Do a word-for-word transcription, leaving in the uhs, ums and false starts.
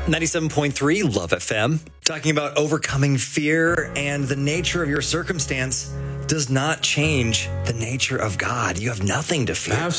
ninety-seven point three Love F M, talking about overcoming fear, and the nature of your circumstance does not change the nature of God. You have nothing to fear. Have